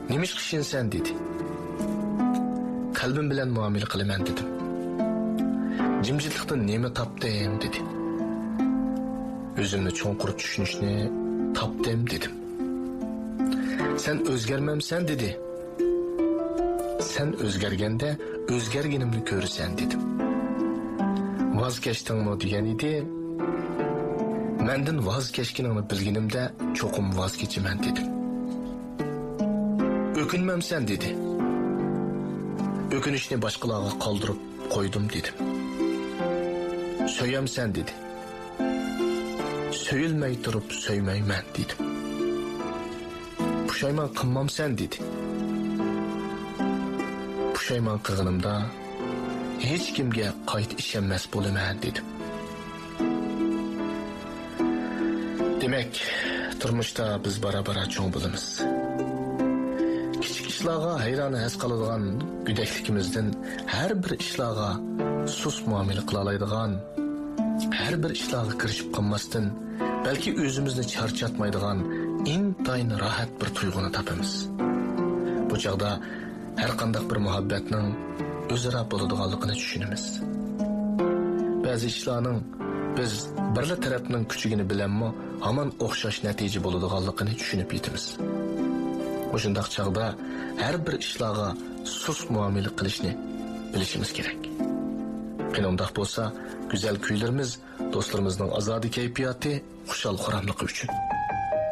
Nemish qishinsan dedi. Qalbim bilan muomala qilaman dedim. Jimjitlikdan nima topdim dedi. O'zimni cho'nqur tushunishni topdim dedim. Sen o'zgarmamsan dedi. Sen o'zgarganda o'zgarganimni ko'rasan dedim. Voz kechdingmi degan edi. Mendan voz kechganingni bilganimda cho'qim voz kechaman dedim. O'kinmamsan dedi. O'kinishni boshqalarga qoldirib qo'ydim dedim. So'yamsan dedi. So'yilmay turib so'ymayman dedim. Pushaymon qilmamsan dedi. Pushaymon qilganimda hech kimga qayta ishonmas bo'laman dedim. Demak, turmushda biz bara-bara cho'ng bo'lamiz. Kichik ishlarga hayrona his qiladigan go'dakligimizdan har bir ishlarga sus muomala qila oladigan, har bir ishlarga kirishib qolmasdan, balki o'zimizni charchatmaydigan intayin rohat bir tuyg'uni topamiz. Bu chaqda har qanday bir muhabbatning o'zaro bo'ladiganligini tushunamiz. Ba'zi ishlarning biz birla tarafning kuchigini bilanmi hamon o'xshash natija bo'ladiganligini tushunib yetamiz. O'shundaq chaqda har bir ishlarga sus muomala qilishni bilishimiz kerak. Qanday bo'lsa, go'zal kuylarimiz do'stlarimizning azodi kayfiyati, xushal xuramligi uchun